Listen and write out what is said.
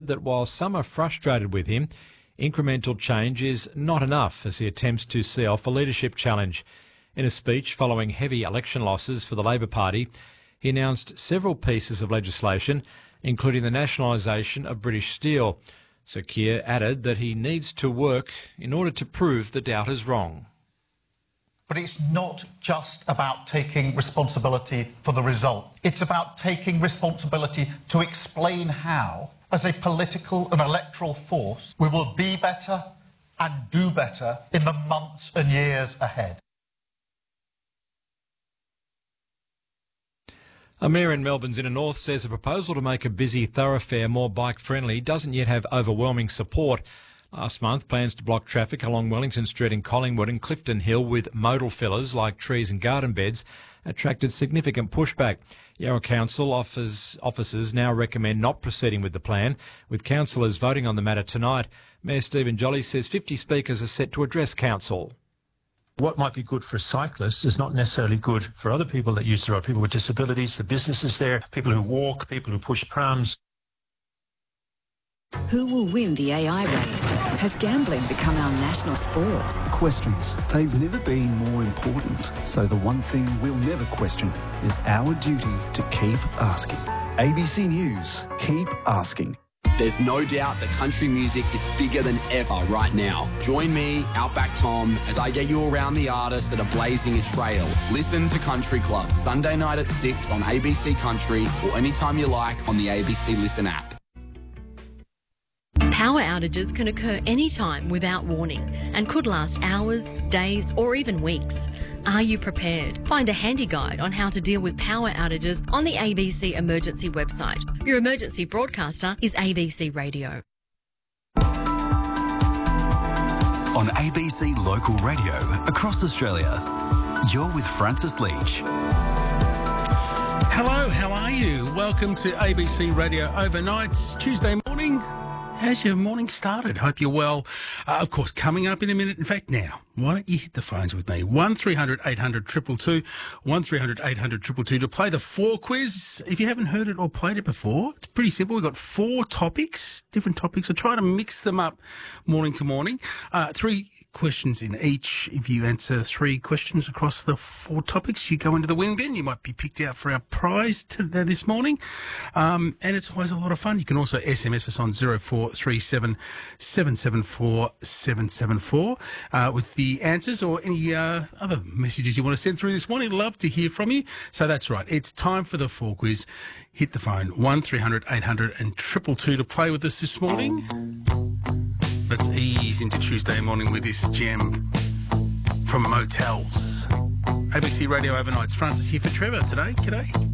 that while some are frustrated with him, incremental change is not enough as he attempts to see off a leadership challenge. In a speech following heavy election losses for the Labor Party, he announced several pieces of legislation, including the nationalisation of British Steel. Sir Keir added that he needs to work in order to prove the doubters wrong. But it's not just about taking responsibility for the result. It's about taking responsibility to explain how, as a political and electoral force, we will be better and do better in the months and years ahead. A mayor in Melbourne's inner north says a proposal to make a busy thoroughfare more bike-friendly doesn't yet have overwhelming support. Last month, plans to block traffic along Wellington Street in Collingwood and Clifton Hill with modal fillers like trees and garden beds attracted significant pushback. Yarra Council officers now recommend not proceeding with the plan, with councillors voting on the matter tonight. Mayor Stephen Jolly says 50 speakers are set to address council. What might be good for cyclists is not necessarily good for other people that use the road, people with disabilities, the businesses there, people who walk, people who push prams. Who will win the AI race? Has gambling become our national sport? Questions. They've never been more important. So the one thing we'll never question is our duty to keep asking. ABC News. Keep asking. There's no doubt that country music is bigger than ever right now. Join me, Outback Tom, as I get you around the artists that are blazing a trail. Listen to Country Club, Sunday night at 6 on ABC Country or anytime you like on the ABC Listen app. Power outages can occur anytime without warning and could last hours, days or even weeks. Are you prepared? Find a handy guide on how to deal with power outages on the ABC Emergency website. Your emergency broadcaster is ABC Radio. On ABC Local Radio across Australia, you're with Francis Leach. Hello, how are you? Welcome to ABC Radio Overnights, Tuesday morning. How's your morning started? Hope you're well. Of course, coming up in a minute. In fact, now, why don't you hit the phones with me? 1300 800 222, 1300 800 222 to play the 4 quiz. If you haven't heard it or played it before, it's pretty simple. We've got 4 topics, different topics. I try to mix them up morning to morning. 3 questions in each. If you answer 3 questions across the 4 topics, you go into the win bin. You might be picked out for our prize this morning. And it's always a lot of fun. You can also SMS us on 0437 774 774 with the answers or any other messages you want to send through this morning. Love to hear from you. So that's right. It's time for the 4 quiz. Hit the phone, 1300 800 and 222 to play with us this morning. Let's ease into Tuesday morning with this gem from Motels. ABC Radio Overnights. Francis here for Trevor today. G'day.